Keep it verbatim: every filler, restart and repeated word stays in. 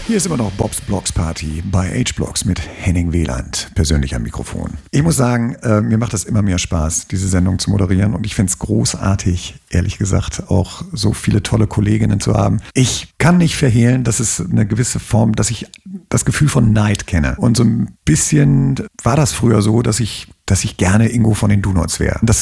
Hier ist immer noch Bobs Blogs Party bei H-Blogs mit Henning Wieland, persönlich am Mikrofon. Ich muss sagen, äh, mir macht das immer mehr Spaß, diese Sendung zu moderieren und ich finde es großartig, ehrlich gesagt, auch so viele tolle Kolleginnen zu haben. Ich kann nicht verhehlen, dass es eine gewisse Form, dass ich das Gefühl von Neid kenne. Und so ein bisschen war das früher so, dass ich dass ich gerne Ingo von den Donuts wäre. Das